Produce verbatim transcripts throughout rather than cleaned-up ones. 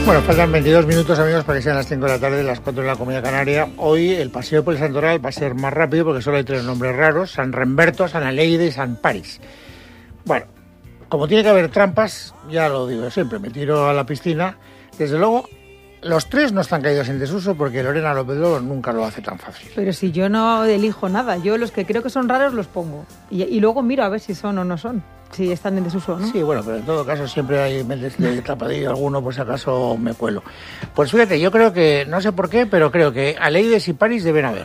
Bueno, faltan veintidós minutos, amigos, para que sean las cinco de la tarde, las cuatro de la Comunidad Canaria. Hoy el paseo por el Santoral va a ser más rápido porque solo hay tres nombres raros: San Remberto, San Aleide y San París. Bueno, como tiene que haber trampas, ya lo digo siempre, me tiro a la piscina. Desde luego, los tres no están caídos en desuso porque Lorena López Lobo nunca lo hace tan fácil. Pero si yo no elijo nada, yo los que creo que son raros los pongo. Y, y luego miro a ver si son o no son. Si están en desuso, ¿no? Sí, bueno, pero en todo caso siempre hay de tapadillo alguno, pues acaso me cuelo. Pues fíjate, yo creo que, no sé por qué, pero creo que Aleides y París deben haber.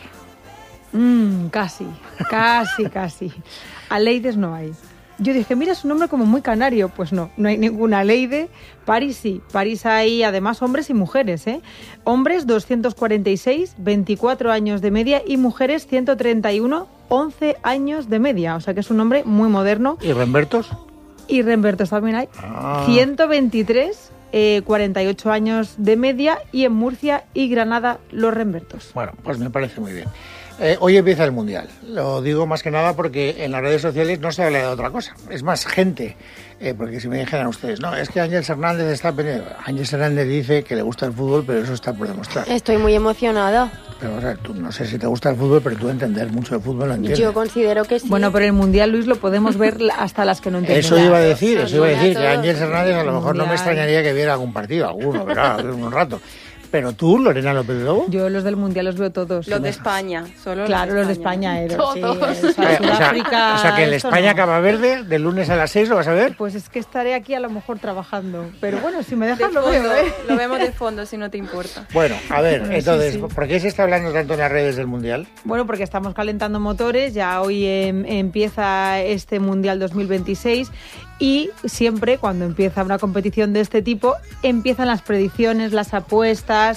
Mm, casi, casi, casi. Aleides no hay. Yo dije, mira, es un nombre como muy canario. Pues no, no hay ninguna Aleide. París sí. París hay además hombres y mujeres, ¿eh? Hombres doscientos cuarenta y seis, veinticuatro años de media, y mujeres ciento treinta y uno, once años de media. O sea que es un nombre muy moderno. ¿Y Rembertos? Y Rembertos también hay. Ah. ciento veintitrés, eh, cuarenta y ocho años de media, y en Murcia y Granada los Rembertos. Bueno, pues me parece muy bien. Eh, hoy empieza el Mundial. Lo digo más que nada porque en las redes sociales no se habla de otra cosa. Es más, gente, eh, porque si me dijeran ustedes, no, es que Ángel Hernández está pendiente. Ángel Hernández dice que le gusta el fútbol, pero eso está por demostrar. Estoy muy emocionada. Pero, o sea, tú no sé si te gusta el fútbol, pero tú entender mucho de fútbol lo entiendes. Yo considero que sí. Bueno, pero el Mundial, Luis, lo podemos ver hasta las que no entendemos. Eso iba a decir, eso iba a decir, que Ángel Hernández a lo mejor no me extrañaría que viera algún partido, alguno, ¿verdad? Un rato. Pero tú, Lorena López Lobo. Yo los del Mundial los veo todos. Los de España, solo Claro, los de España, los de España eran. Todos. Sí, o sea, Sudáfrica, o, sea, o sea, que el España no. Cabo Verde, del lunes a las seis, ¿lo vas a ver? Pues es que estaré aquí a lo mejor trabajando. Pero bueno, si me dejas de lo fondo, veo, ¿eh? Lo vemos de fondo, si no te importa. Bueno, a ver, Bueno, entonces, sí, sí. ¿por qué se está hablando tanto en las redes del Mundial? Bueno, porque estamos calentando motores. Ya hoy eh, empieza este Mundial dos mil veintiséis. Y siempre cuando empieza una competición de este tipo, empiezan las predicciones, las apuestas,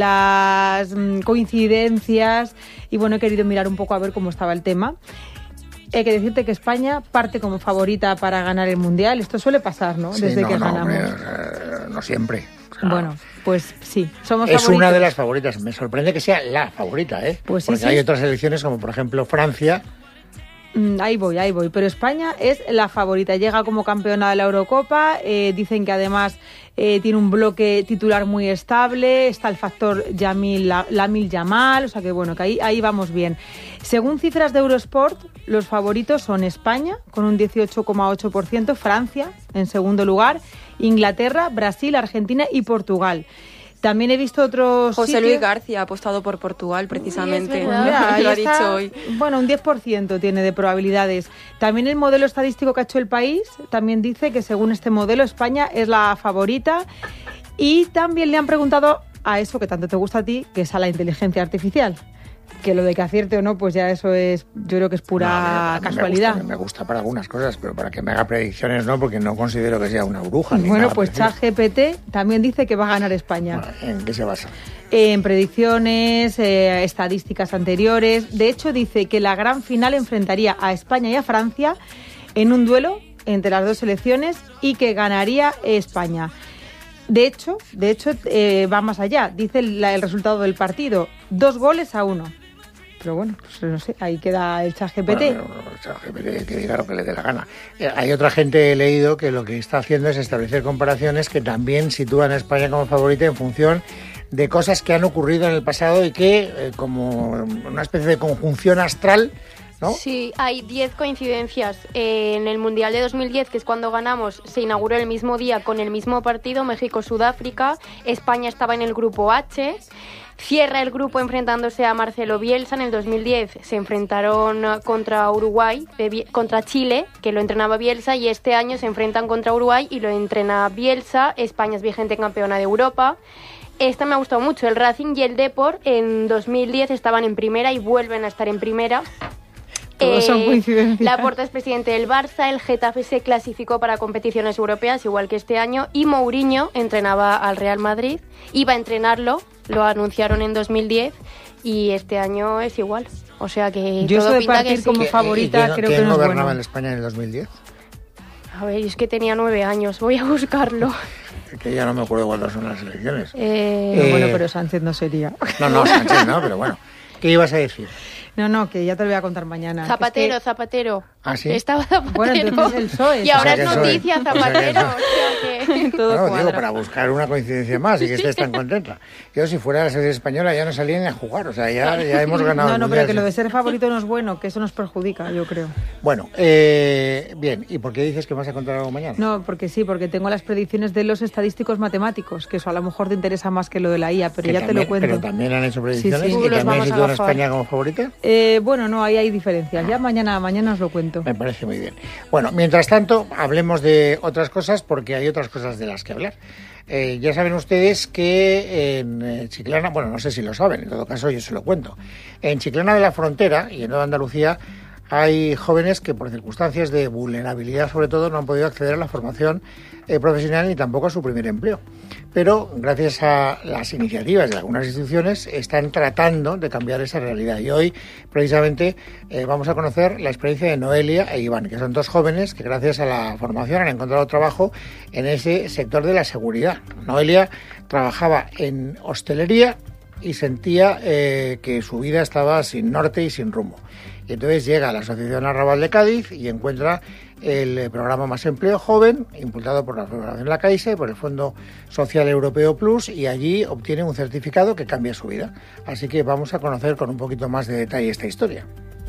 las mmm, coincidencias. Y bueno, he querido mirar un poco a ver cómo estaba el tema. Hay que decirte que España parte como favorita para ganar el Mundial. Esto suele pasar, ¿no? Sí, Desde no, que no, ganamos. Hombre, no siempre. O sea, bueno, pues sí, somos es favoritos. una de las favoritas. Me sorprende que sea la favorita, ¿eh? Pues sí, Porque sí. hay otras selecciones como, por ejemplo, Francia. Ahí voy, ahí voy. Pero España es la favorita. Llega como campeona de la Eurocopa. Eh, dicen que además eh, tiene un bloque titular muy estable. Está el factor Yamil, Lamil Yamal. O sea que bueno, que ahí, ahí vamos bien. Según cifras de Eurosport, los favoritos son España, con un dieciocho coma ocho por ciento, Francia, en segundo lugar, Inglaterra, Brasil, Argentina y Portugal. También he visto otros José sitios... Luis García ha apostado por Portugal, precisamente. Sí, Pues mira, ahí lo ha está, dicho hoy. Bueno, un diez por ciento tiene de probabilidades. También el modelo estadístico que ha hecho el país también dice que según este modelo España es la favorita. Y también le han preguntado a eso que tanto te gusta a ti, que es a la inteligencia artificial. Que lo de que acierte o no, pues ya eso es, yo creo que es pura No, a mí me casualidad. gusta, me gusta para algunas cosas, pero para que me haga predicciones no, porque no considero que sea una bruja. Ni Bueno, nada pues parecido. ChatGPT también dice que va a ganar España. Bueno, ¿en qué se basa? En predicciones, eh, estadísticas anteriores. De hecho, dice que la gran final enfrentaría a España y a Francia en un duelo entre las dos selecciones y que ganaría España. De hecho, de hecho eh, va más allá. Dice el, el resultado del partido: dos goles a uno. Pero bueno, pues no sé, ahí queda el ChatGPT. Bueno, el ChatGPT que diga lo que le dé la gana. Eh, hay otra gente, he leído, que lo que está haciendo es establecer comparaciones que también sitúan a España como favorita en función de cosas que han ocurrido en el pasado y que, eh, como una especie de conjunción astral, ¿no? Sí, hay diez coincidencias. Eh, en el Mundial de dos mil diez, que es cuando ganamos, se inauguró el mismo día con el mismo partido, México-Sudáfrica. España estaba en el grupo H. Cierra el grupo enfrentándose a Marcelo Bielsa. En el dos mil diez se enfrentaron contra Uruguay, contra Chile, que lo entrenaba Bielsa, y este año se enfrentan contra Uruguay y lo entrena Bielsa. España es vigente campeona de Europa. Esta me ha gustado mucho. El Racing y el Depor en dos mil diez estaban en primera y vuelven a estar en primera. Todos son coincidencias. Laporta es presidente del Barça, el Getafe se clasificó para competiciones europeas, igual que este año, y Mourinho entrenaba al Real Madrid, iba a entrenarlo, lo anunciaron en dos mil diez, y este año es igual. O sea que yo todo eso de pinta partir que como sí. favorita ¿Y, y, creo ¿quién que no es gobernaba bueno. en España en el dos mil diez? A ver, es que tenía nueve años, voy a buscarlo. Que ya no me acuerdo cuáles son las elecciones. Eh, No, Eh, bueno, pero Sánchez no sería. No, no, Sánchez no, pero bueno. ¿Qué ibas a decir? No, no, que ya te lo voy a contar mañana. Zapatero, Es que... Zapatero. ¿Ah, sí? Estaba Zapatero. Bueno, entonces el P S O E. Y ahora O sea que es el P S O E. noticia O sea que Zapatero. eso- O sea que... Todo Claro, cuadra. digo, para buscar una coincidencia más y que estés tan contenta. Yo, si fuera la selección española, ya no salía ni a jugar. O sea, ya, ya hemos ganado No, el no, Mundial, pero que lo sí. de ser favorito no es bueno, que eso nos perjudica, yo creo. Bueno, eh, bien. ¿Y por qué dices que vas a contar algo mañana? No, porque sí, porque tengo las predicciones de los estadísticos matemáticos, que eso a lo mejor te interesa más que lo de la I A, pero Que ya te también- lo cuento. Pero también han hecho predicciones Sí, sí. y Los también vamos a sitúan a agafar. España como favorita. Eh, bueno, no, ahí hay diferencias. Ya mañana, mañana os lo cuento. Me parece muy bien. Bueno, mientras tanto, hablemos de otras cosas porque hay otras cosas de las que hablar. Eh, ya saben ustedes que en eh, Chiclana, bueno, no sé si lo saben, en todo caso yo se lo cuento. En Chiclana de la Frontera y en Nueva Andalucía hay jóvenes que por circunstancias de vulnerabilidad sobre todo no han podido acceder a la formación eh, profesional ni tampoco a su primer empleo. Pero gracias a las iniciativas de algunas instituciones están tratando de cambiar esa realidad. Y hoy precisamente eh, vamos a conocer la experiencia de Noelia e Iván, que son dos jóvenes que gracias a la formación han encontrado trabajo en ese sector de la seguridad. Noelia trabajaba en hostelería y sentía eh, que su vida estaba sin norte y sin rumbo. Y entonces llega a la Asociación Arrabal de Cádiz y encuentra el eh, programa Más Empleo Joven, impulsado por la Federación La Caixa y por el Fondo Social Europeo Plus, y allí obtiene un certificado que cambia su vida. Así que vamos a conocer con un poquito más de detalle esta historia.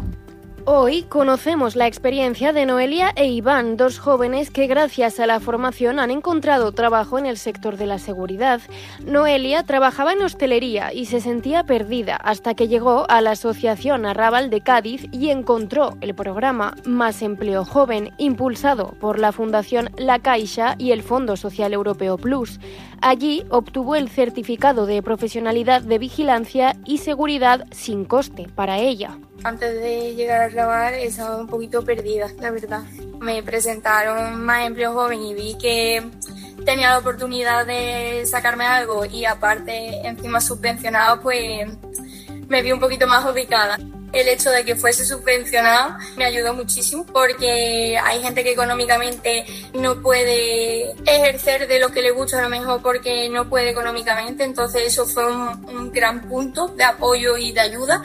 Hoy conocemos la experiencia de Noelia e Iván, dos jóvenes que gracias a la formación han encontrado trabajo en el sector de la seguridad. Noelia trabajaba en hostelería y se sentía perdida hasta que llegó a la Asociación Arrabal de Cádiz y encontró el programa Más Empleo Joven, impulsado por la Fundación La Caixa y el Fondo Social Europeo Plus. Allí obtuvo el certificado de profesionalidad de vigilancia y seguridad sin coste para ella. Antes de llegar a Arrabal estaba un poquito perdida, la verdad. Me presentaron Más Empleo Joven y vi que tenía la oportunidad de sacarme algo y aparte encima subvencionado, pues me vi un poquito más ubicada. El hecho de que fuese subvencionado me ayudó muchísimo porque hay gente que económicamente no puede ejercer de lo que le gusta a lo mejor porque no puede económicamente, entonces eso fue un, un gran punto de apoyo y de ayuda.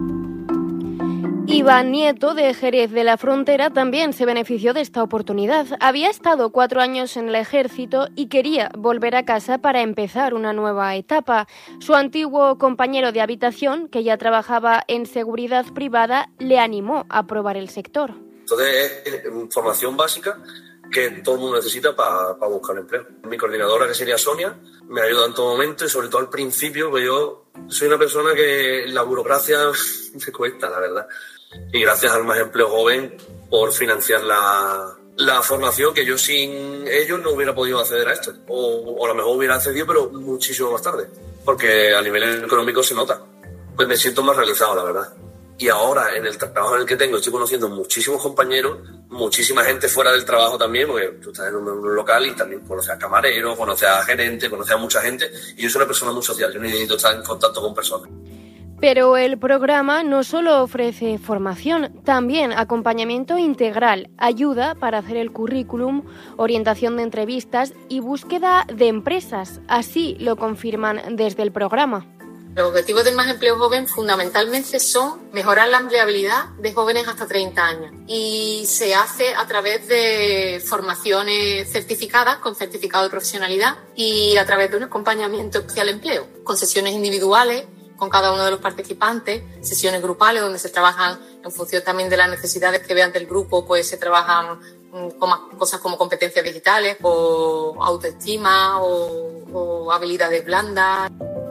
Iván Nieto, de Jerez de la Frontera, también se benefició de esta oportunidad. Había estado cuatro años en el ejército y quería volver a casa para empezar una nueva etapa. Su antiguo compañero de habitación, que ya trabajaba en seguridad privada, le animó a probar el sector. Entonces es formación básica que todo el mundo necesita para pa buscar empleo. Mi coordinadora, que sería Sonia, me ayuda en todo momento y sobre todo al principio, porque yo soy una persona que la burocracia me cuesta, la verdad. Y gracias al Más Empleo Joven por financiar la, la formación, que yo sin ellos no hubiera podido acceder a esto. O, o a lo mejor hubiera accedido, pero muchísimo más tarde. Porque a nivel económico se nota. Pues me siento más realizado, la verdad. Y ahora, en el trabajo en el que tengo, estoy conociendo muchísimos compañeros, muchísima gente fuera del trabajo también, porque tú estás en un, un local y también conoces a camareros, conoces a gerentes, conoces a mucha gente. Y yo soy una persona muy social, yo necesito estar en contacto con personas. Pero el programa no solo ofrece formación, también acompañamiento integral, ayuda para hacer el currículum, orientación de entrevistas y búsqueda de empresas. Así lo confirman desde el programa. Los objetivos del Más Empleo Joven fundamentalmente son mejorar la empleabilidad de jóvenes hasta treinta años y se hace a través de formaciones certificadas con certificado de profesionalidad y a través de un acompañamiento al empleo, con sesiones individuales con cada uno de los participantes, sesiones grupales donde se trabajan en función también de las necesidades que vean del grupo, pues se trabajan con cosas como competencias digitales o autoestima o, o habilidades blandas.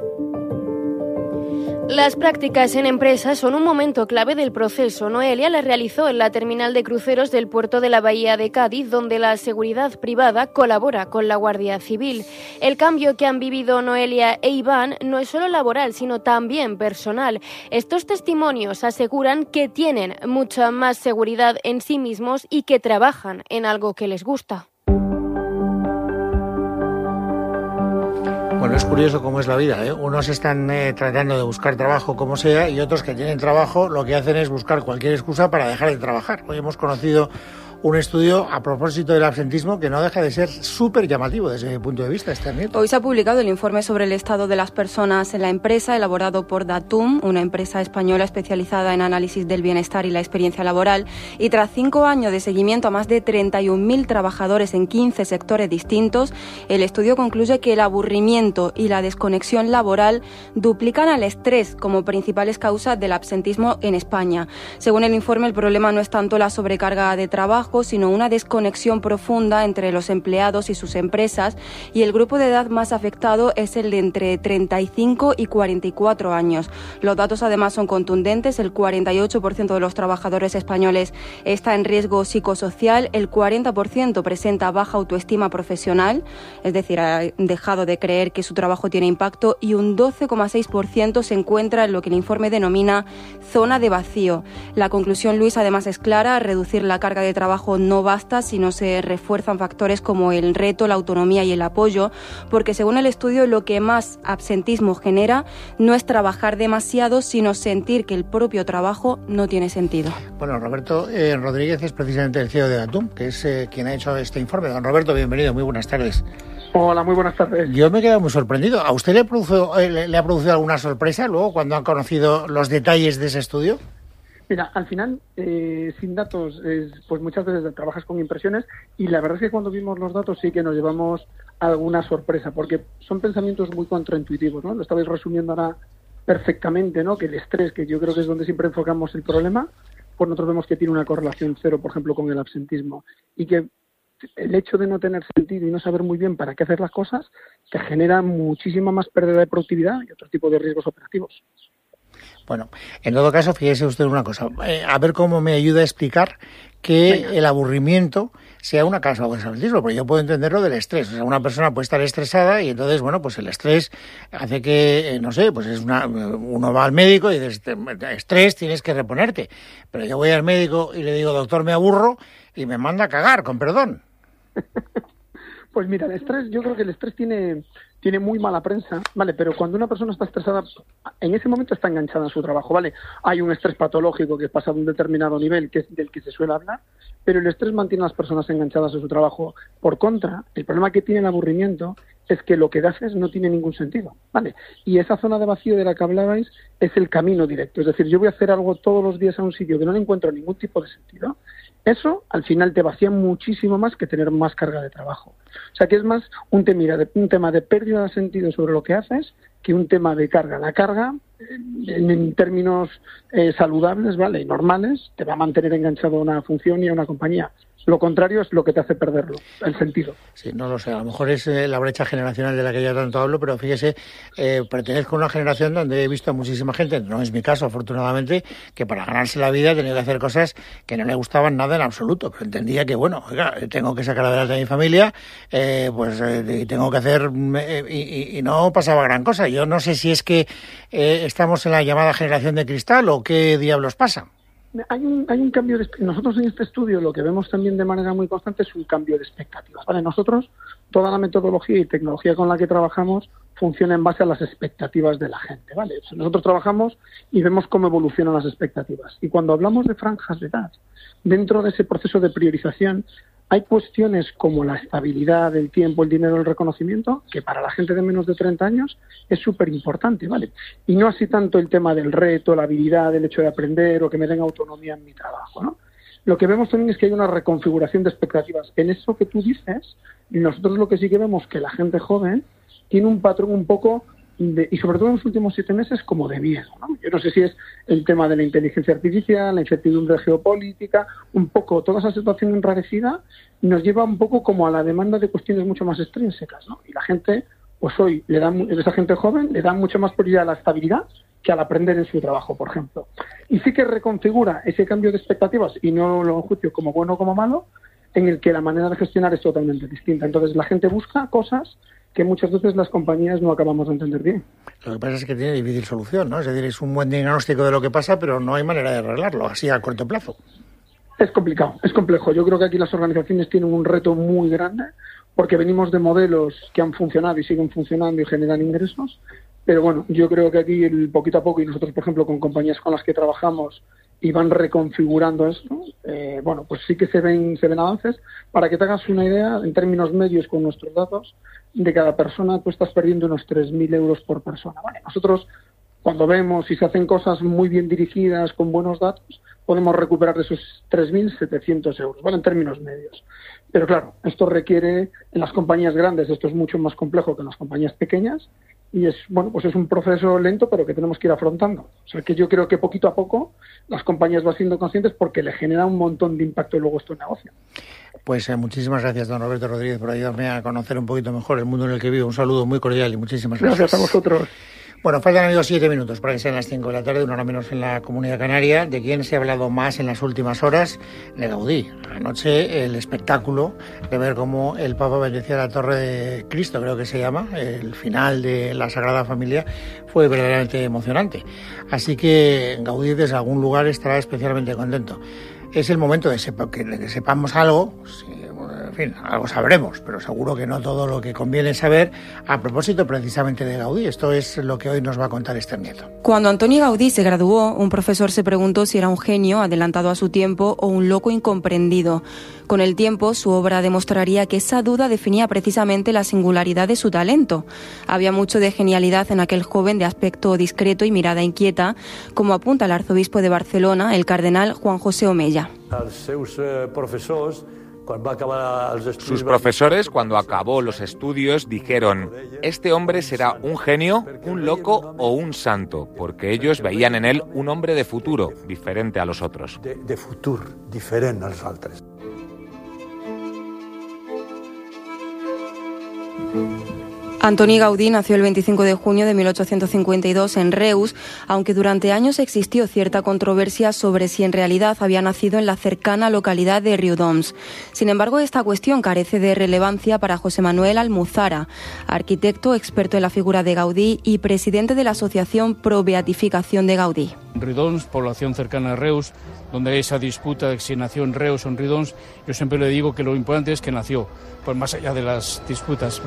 Las prácticas en empresas son un momento clave del proceso. Noelia las realizó en la terminal de cruceros del puerto de la Bahía de Cádiz, donde la seguridad privada colabora con la Guardia Civil. El cambio que han vivido Noelia e Iván no es solo laboral, sino también personal. Estos testimonios aseguran que tienen mucha más seguridad en sí mismos y que trabajan en algo que les gusta. Bueno, es curioso cómo es la vida, ¿eh? Unos están eh, tratando de buscar trabajo como sea y otros que tienen trabajo lo que hacen es buscar cualquier excusa para dejar de trabajar. Hoy hemos conocido un estudio a propósito del absentismo que no deja de ser súper llamativo desde mi punto de vista, Esther Nieto. Hoy se ha publicado el informe sobre el estado de las personas en la empresa, elaborado por Datum, una empresa española especializada en análisis del bienestar y la experiencia laboral, y tras cinco años de seguimiento a más de treinta y un mil trabajadores en quince sectores distintos, el estudio concluye que el aburrimiento y la desconexión laboral duplican al estrés como principales causas del absentismo en España. Según el informe, el problema no es tanto la sobrecarga de trabajo, sino una desconexión profunda entre los empleados y sus empresas, y el grupo de edad más afectado es el de entre treinta y cinco y cuarenta y cuatro años. Los datos además son contundentes: el cuarenta y ocho por ciento de los trabajadores españoles está en riesgo psicosocial, el cuarenta por ciento presenta baja autoestima profesional, es decir, ha dejado de creer que su trabajo tiene impacto, y un doce coma seis por ciento se encuentra en lo que el informe denomina zona de vacío. La conclusión, Luis, además es clara: reducir la carga de trabajo no basta si no se refuerzan factores como el reto, la autonomía y el apoyo, porque según el estudio lo que más absentismo genera no es trabajar demasiado, sino sentir que el propio trabajo no tiene sentido. Bueno, Roberto eh, Rodríguez es precisamente el C E O de Datum, que es eh, quien ha hecho este informe. Don Roberto, bienvenido, muy buenas tardes. Hola, muy buenas tardes. Yo me he quedado muy sorprendido. ¿A usted le, produjo, eh, le, le ha producido alguna sorpresa luego cuando han conocido los detalles de ese estudio? Mira, al final, eh, sin datos, es, pues muchas veces trabajas con impresiones, y la verdad es que cuando vimos los datos sí que nos llevamos alguna sorpresa, porque son pensamientos muy contraintuitivos, ¿no? Lo estabais resumiendo ahora perfectamente, ¿no? Que el estrés, que yo creo que es donde siempre enfocamos el problema, pues nosotros vemos que tiene una correlación cero, por ejemplo, con el absentismo, y que el hecho de no tener sentido y no saber muy bien para qué hacer las cosas te genera muchísima más pérdida de productividad y otro tipo de riesgos operativos. Bueno, en todo caso, fíjese usted una cosa, eh, a ver cómo me ayuda a explicar que Venga. el aburrimiento sea una causa del absentismo, porque yo puedo entenderlo del estrés. O sea, una persona puede estar estresada y entonces, bueno, pues el estrés hace que, eh, no sé, pues es una, uno va al médico y dice, estrés, tienes que reponerte. Pero yo voy al médico y le digo, doctor, me aburro, y me manda a cagar, con perdón. Pues mira, el estrés, yo creo que el estrés tiene, tiene muy mala prensa, ¿vale? Pero cuando una persona está estresada, en ese momento está enganchada en su trabajo, ¿vale? Hay un estrés patológico que pasa de un determinado nivel, que es del que se suele hablar, pero el estrés mantiene a las personas enganchadas en su trabajo. Por contra, el problema que tiene el aburrimiento es que lo que haces no tiene ningún sentido, ¿vale? Y esa zona de vacío de la que hablabais es el camino directo. Es decir, yo voy a hacer algo todos los días a un sitio que no le encuentro ningún tipo de sentido. Eso, al final, te vacía muchísimo más que tener más carga de trabajo. O sea, que es más un tema de, un tema de pérdida de sentido sobre lo que haces que un tema de carga. La carga, en, en términos eh, saludables, ¿vale?, y normales, te va a mantener enganchado a una función y a una compañía. Lo contrario es lo que te hace perderlo, el sentido. Sí, no lo sé, a lo mejor es eh, la brecha generacional de la que ya tanto hablo, pero fíjese, eh, pertenezco a una generación donde he visto a muchísima gente, no es mi caso afortunadamente, que para ganarse la vida tenía que hacer cosas que no le gustaban nada en absoluto, pero entendía que, bueno, oiga, tengo que sacar adelante a mi familia, eh, pues eh, tengo que hacer, eh, y, y no pasaba gran cosa. Yo no sé si es que eh, estamos en la llamada generación de cristal o qué diablos pasa. Hay un, hay un cambio de... Nosotros en este estudio lo que vemos también de manera muy constante es un cambio de expectativas, ¿vale? Nosotros, toda la metodología y tecnología con la que trabajamos funciona en base a las expectativas de la gente, ¿vale? O sea, nosotros trabajamos y vemos cómo evolucionan las expectativas. Y cuando hablamos de franjas de edad, dentro de ese proceso de priorización, hay cuestiones como la estabilidad, el tiempo, el dinero, el reconocimiento, que para la gente de menos de treinta años es súper importante, ¿vale? Y no así tanto el tema del reto, la habilidad, el hecho de aprender o que me den autonomía en mi trabajo, ¿no? Lo que vemos también es que hay una reconfiguración de expectativas. En eso que tú dices, nosotros lo que sí que vemos es que la gente joven tiene un patrón un poco... De, y sobre todo en los últimos siete meses como de miedo, ¿no? Yo no sé si es el tema de la inteligencia artificial, la incertidumbre geopolítica, un poco toda esa situación enrarecida nos lleva un poco como a la demanda de cuestiones mucho más extrínsecas, ¿no? Y la gente, pues hoy, le da, esa gente joven le da mucho más prioridad a la estabilidad que al aprender en su trabajo, por ejemplo. Y sí que reconfigura ese cambio de expectativas, y no lo juicio como bueno o como malo, en el que la manera de gestionar es totalmente distinta. Entonces la gente busca cosas que muchas veces las compañías no acabamos de entender bien. Lo que pasa es que tiene difícil solución, ¿no? Es decir, es un buen diagnóstico de lo que pasa, pero no hay manera de arreglarlo, así a corto plazo. Es complicado, es complejo. Yo creo que aquí las organizaciones tienen un reto muy grande, porque venimos de modelos que han funcionado y siguen funcionando y generan ingresos, pero bueno, yo creo que aquí el poquito a poco, y nosotros, por ejemplo, con compañías con las que trabajamos, y van reconfigurando eso, eh, bueno, pues sí que se ven, se ven avances. Para que te hagas una idea, en términos medios con nuestros datos, de cada persona tú estás perdiendo unos tres mil euros por persona. Vale, nosotros, cuando vemos si se hacen cosas muy bien dirigidas, con buenos datos, podemos recuperar de esos tres mil setecientos euros, ¿vale? En términos medios. Pero claro, esto requiere, en las compañías grandes, esto es mucho más complejo que en las compañías pequeñas, y es, bueno, pues es un proceso lento, pero que tenemos que ir afrontando. O sea, que yo creo que poquito a poco las compañías van siendo conscientes porque le genera un montón de impacto luego esto en negocio. Pues eh, muchísimas gracias, don Roberto Rodríguez, por ayudarme a conocer un poquito mejor el mundo en el que vivo. Un saludo muy cordial y muchísimas gracias. Gracias a vosotros. Bueno, faltan, amigos, siete minutos para que sean las cinco de la tarde, una hora menos en la Comunidad Canaria. ¿De quién se ha hablado más en las últimas horas? De Gaudí. Anoche el espectáculo de ver cómo el Papa bendecía la Torre de Cristo, creo que se llama, el final de la Sagrada Familia, fue verdaderamente emocionante. Así que Gaudí desde algún lugar estará especialmente contento. Es el momento de, sepa, que, de que sepamos algo, sí, en fin, algo sabremos, pero seguro que no todo lo que conviene saber a propósito precisamente de Gaudí. Esto es lo que hoy nos va a contar Esther Nieto. Cuando Antoni Gaudí se graduó, un profesor se preguntó si era un genio adelantado a su tiempo o un loco incomprendido. Con el tiempo, su obra demostraría que esa duda definía precisamente la singularidad de su talento. Había mucho de genialidad en aquel joven de aspecto discreto y mirada inquieta, como apunta el arzobispo de Barcelona, el cardenal Juan José Omeya. Sus profesores, cuando acabó los estudios, dijeron: este hombre será un genio, un loco o un santo, porque ellos veían en él un hombre de futuro, diferente a los otros. De, de futuro, diferente a los otros. Antoni Gaudí nació el veinticinco de junio de mil ochocientos cincuenta y dos en Reus, aunque durante años existió cierta controversia sobre si en realidad había nacido en la cercana localidad de Riudoms. Sin embargo, esta cuestión carece de relevancia para José Manuel Almuzara, arquitecto experto en la figura de Gaudí y presidente de la Asociación Pro Beatificación de Gaudí. Riudoms, población cercana a Reus, donde hay esa disputa de si nació en Reus o en Riudoms, yo siempre le digo que lo importante es que nació, pues más allá de las disputas.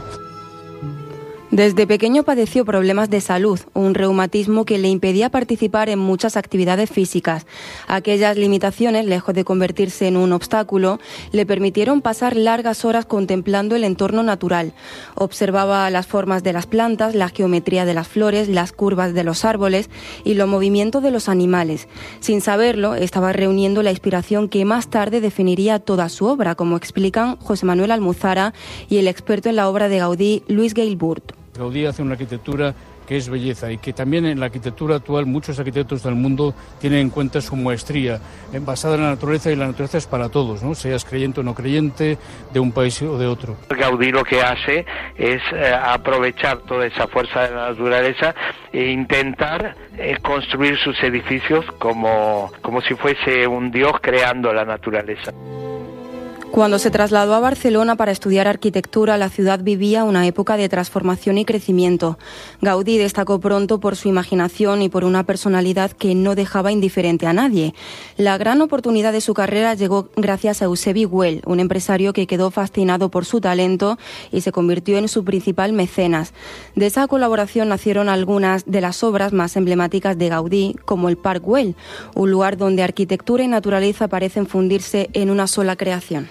Desde pequeño padeció problemas de salud, un reumatismo que le impedía participar en muchas actividades físicas. Aquellas limitaciones, lejos de convertirse en un obstáculo, le permitieron pasar largas horas contemplando el entorno natural. Observaba las formas de las plantas, la geometría de las flores, las curvas de los árboles y los movimientos de los animales. Sin saberlo, estaba reuniendo la inspiración que más tarde definiría toda su obra, como explican José Manuel Almuzara y el experto en la obra de Gaudí, Luis Gailburt. Gaudí hace una arquitectura que es belleza y que también en la arquitectura actual muchos arquitectos del mundo tienen en cuenta su maestría basada en la naturaleza, y la naturaleza es para todos, ¿no? Seas creyente o no creyente, de un país o de otro. Gaudí lo que hace es eh, aprovechar toda esa fuerza de la naturaleza e intentar eh, construir sus edificios como, como si fuese un dios creando la naturaleza. Cuando se trasladó a Barcelona para estudiar arquitectura, la ciudad vivía una época de transformación y crecimiento. Gaudí destacó pronto por su imaginación y por una personalidad que no dejaba indiferente a nadie. La gran oportunidad de su carrera llegó gracias a Eusebi Güell, un empresario que quedó fascinado por su talento y se convirtió en su principal mecenas. De esa colaboración nacieron algunas de las obras más emblemáticas de Gaudí, como el Parc Güell, un lugar donde arquitectura y naturaleza parecen fundirse en una sola creación.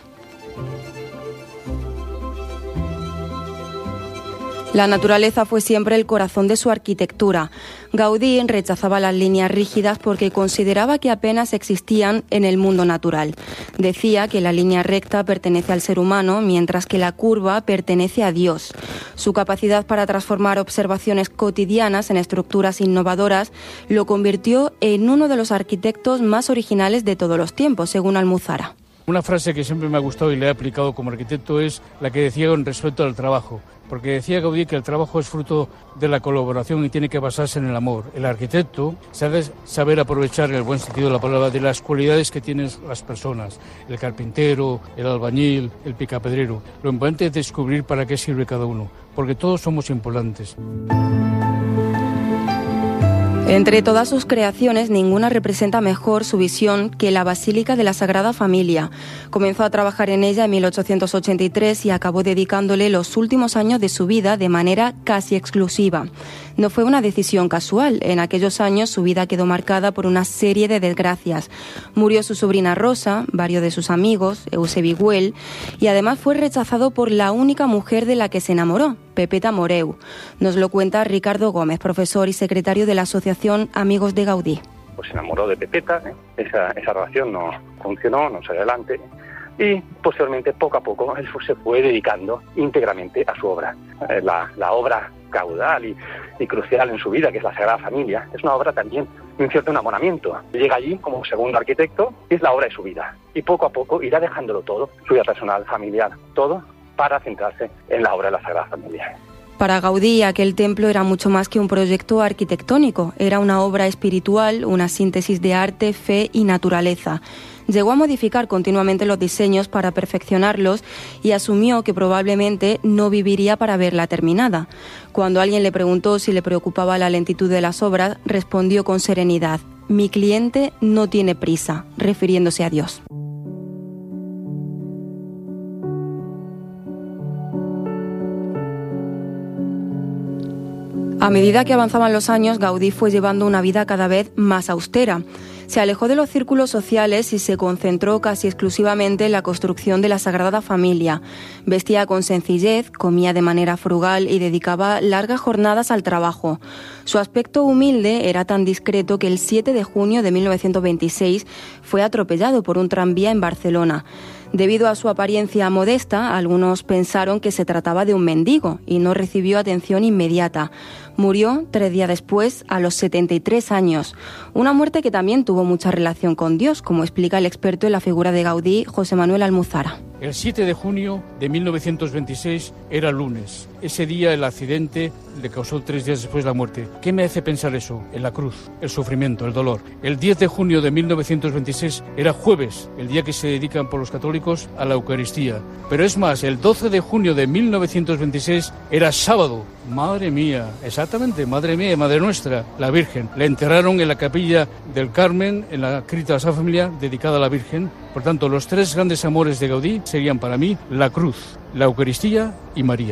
La naturaleza fue siempre el corazón de su arquitectura. Gaudí rechazaba las líneas rígidas porque consideraba que apenas existían en el mundo natural. Decía que la línea recta pertenece al ser humano, mientras que la curva pertenece a Dios. Su capacidad para transformar observaciones cotidianas en estructuras innovadoras lo convirtió en uno de los arquitectos más originales de todos los tiempos, según Almuzara. Una frase que siempre me ha gustado y le he aplicado como arquitecto es la que decía con respecto al trabajo, porque decía Gaudí que el trabajo es fruto de la colaboración y tiene que basarse en el amor. El arquitecto sabe saber aprovechar, en el buen sentido de la palabra, de las cualidades que tienen las personas, el carpintero, el albañil, el picapedrero. Lo importante es descubrir para qué sirve cada uno, porque todos somos importantes. Entre todas sus creaciones, ninguna representa mejor su visión que la Basílica de la Sagrada Familia. Comenzó a trabajar en ella en mil ochocientos ochenta y tres y acabó dedicándole los últimos años de su vida de manera casi exclusiva. No fue una decisión casual. En aquellos años su vida quedó marcada por una serie de desgracias. Murió su sobrina Rosa, varios de sus amigos, Eusebi Güell, y además fue rechazado por la única mujer de la que se enamoró, Pepeta Moreu. Nos lo cuenta Ricardo Gómez, profesor y secretario de la Asociación Amigos de Gaudí. Pues se enamoró de Pepeta, ¿eh? esa, esa relación no funcionó, no salió adelante. Y posteriormente, poco a poco, él se fue dedicando íntegramente a su obra. La, la obra caudal y, y crucial en su vida, que es la Sagrada Familia, es una obra también de un cierto enamoramiento. Llega allí como segundo arquitecto y es la obra de su vida. Y poco a poco irá dejándolo todo, su vida personal, familiar, todo, para centrarse en la obra de la Sagrada Familia. Para Gaudí, aquel templo era mucho más que un proyecto arquitectónico. Era una obra espiritual, una síntesis de arte, fe y naturaleza. Llegó a modificar continuamente los diseños para perfeccionarlos y asumió que probablemente no viviría para verla terminada. Cuando alguien le preguntó si le preocupaba la lentitud de las obras, respondió con serenidad: «Mi cliente no tiene prisa», refiriéndose a Dios. A medida que avanzaban los años, Gaudí fue llevando una vida cada vez más austera. Se alejó de los círculos sociales y se concentró casi exclusivamente en la construcción de la Sagrada Familia. Vestía con sencillez, comía de manera frugal y dedicaba largas jornadas al trabajo. Su aspecto humilde era tan discreto que el siete de junio de mil novecientos veintiséis fue atropellado por un tranvía en Barcelona. Debido a su apariencia modesta, algunos pensaron que se trataba de un mendigo y no recibió atención inmediata. Murió tres días después, a los setenta y tres años. Una muerte que también tuvo mucha relación con Dios, como explica el experto en la figura de Gaudí, José Manuel Almuzara. El siete de junio de mil novecientos veintiséis era lunes. Ese día el accidente le causó tres días después la muerte. ¿Qué me hace pensar eso? En la cruz, el sufrimiento, el dolor. El diez de junio de mil novecientos veintiséis era jueves, el día que se dedican por los católicos a la Eucaristía. Pero es más, el doce de junio de mil novecientos veintiséis era sábado. Madre mía, exactamente, madre mía, madre nuestra, la Virgen. La enterraron en la capilla del Carmen, en la cripta de la Sagrada Familia, dedicada a la Virgen. Por tanto, los tres grandes amores de Gaudí serían para mí la cruz, la Eucaristía y María.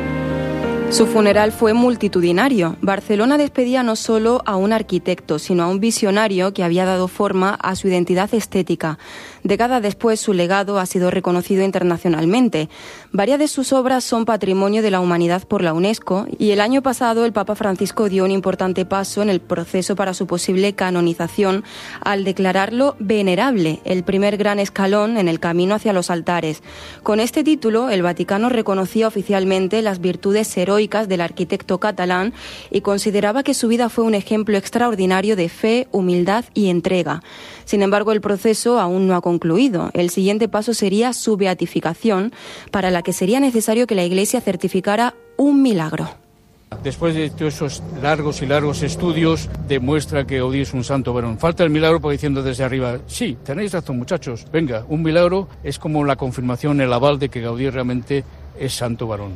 Su funeral fue multitudinario. Barcelona despedía no solo a un arquitecto, sino a un visionario que había dado forma a su identidad estética. Décadas después, su legado ha sido reconocido internacionalmente. Varias de sus obras son Patrimonio de la Humanidad por la UNESCO y el año pasado el Papa Francisco dio un importante paso en el proceso para su posible canonización al declararlo venerable, el primer gran escalón en el camino hacia los altares. Con este título, el Vaticano reconocía oficialmente las virtudes heroicas del arquitecto catalán y consideraba que su vida fue un ejemplo extraordinario de fe, humildad y entrega. Sin embargo, el proceso aún no ha concluido. El siguiente paso sería su beatificación, para la que sería necesario que la Iglesia certificara un milagro. Después de todos esos largos y largos estudios, demuestra que Gaudí es un santo varón. Falta el milagro para diciendo desde arriba, sí, tenéis razón, muchachos, venga, un milagro es como la confirmación, el aval de que Gaudí realmente es santo varón.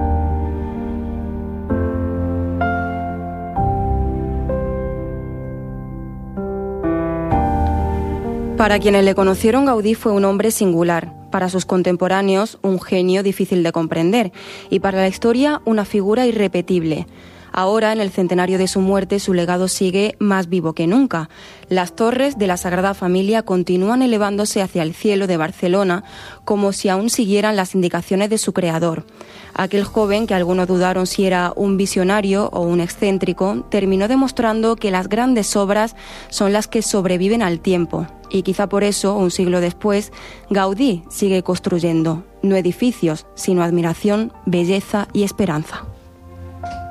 Para quienes le conocieron, Gaudí fue un hombre singular. Para sus contemporáneos, un genio difícil de comprender. Y para la historia, una figura irrepetible. Ahora, en el centenario de su muerte, su legado sigue más vivo que nunca. Las torres de la Sagrada Familia continúan elevándose hacia el cielo de Barcelona como si aún siguieran las indicaciones de su creador. Aquel joven, que algunos dudaron si era un visionario o un excéntrico, terminó demostrando que las grandes obras son las que sobreviven al tiempo. Y quizá por eso, un siglo después, Gaudí sigue construyendo, no edificios, sino admiración, belleza y esperanza.